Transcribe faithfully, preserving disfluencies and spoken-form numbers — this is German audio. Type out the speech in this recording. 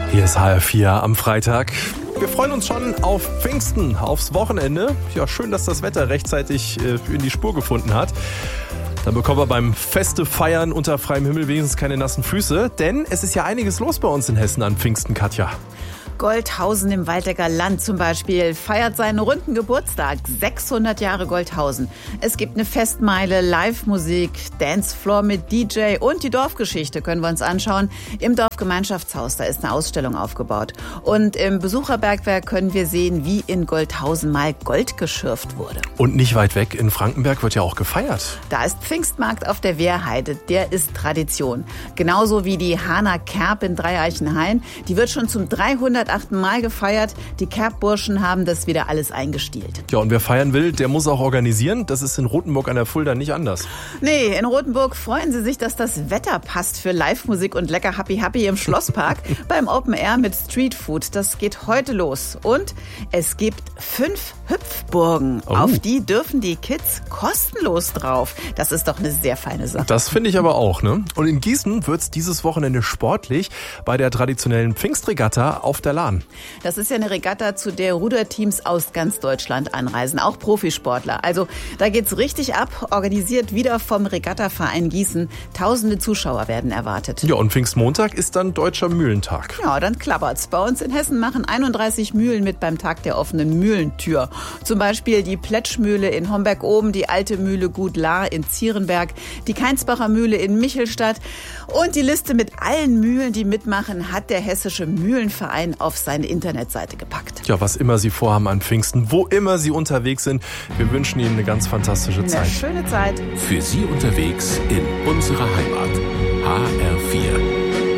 Hier ist H R vier am Freitag. Wir freuen uns schon auf Pfingsten, aufs Wochenende. Ja, schön, dass das Wetter rechtzeitig in die Spur gefunden hat. Dann bekommen wir beim Feste feiern unter freiem Himmel wenigstens keine nassen Füße. Denn es ist ja einiges los bei uns in Hessen an Pfingsten, Katja. Goldhausen im Waldecker Land zum Beispiel feiert seinen runden Geburtstag. sechshundert Jahre Goldhausen. Es gibt eine Festmeile, Live-Musik, Dancefloor mit D J und die Dorfgeschichte können wir uns anschauen. Im Dorfgemeinschaftshaus, da ist eine Ausstellung aufgebaut. Und im Besucherbergwerk können wir sehen, wie in Goldhausen mal Gold geschürft wurde. Und nicht weit weg in Frankenberg wird ja auch gefeiert. Da ist Pfingstmarkt auf der Wehrheide. Der ist Tradition. Genauso wie die Hahner Kerb in Dreieichenhain. Die wird schon zum dreihundertachten Mal gefeiert. Die Kerbburschen haben das wieder alles eingestielt. Ja, und wer feiern will, der muss auch organisieren. Das ist in Rothenburg an der Fulda nicht anders. Nee, in Rothenburg freuen sie sich, dass das Wetter passt für Live-Musik und lecker Happy Happy im Schlosspark beim Open Air mit Streetfood. Das geht heute los. Und es gibt fünf Hüpfburgen. Oh. Auf die dürfen die Kids kostenlos drauf. Das ist doch eine sehr feine Sache. Das finde ich aber auch, ne? Und in Gießen wird's dieses Wochenende sportlich bei der traditionellen Pfingstregatta auf der Lahn. Das ist ja eine Regatta, zu der Ruderteams aus ganz Deutschland anreisen, auch Profisportler. Also da geht's richtig ab, organisiert wieder vom Regattaverein Gießen. Tausende Zuschauer werden erwartet. Ja, und Pfingstmontag ist dann Deutscher Mühlentag. Ja, dann klappert's. Bei uns in Hessen machen einunddreißig Mühlen mit beim Tag der offenen Mühlentür. Zum Beispiel die Pletschmühle in Homberg-Oben, die Alte Mühle Gut Lahr in Zierenberg, die Keinsbacher Mühle in Michelstadt. Und die Liste mit allen Mühlen, die mitmachen, hat der Hessische Mühlenverein auf seine Internetseite gepackt. Ja, was immer Sie vorhaben an Pfingsten, wo immer Sie unterwegs sind, wir wünschen Ihnen eine ganz fantastische Zeit. Eine schöne Zeit. Für Sie unterwegs in unserer Heimat. H R vier.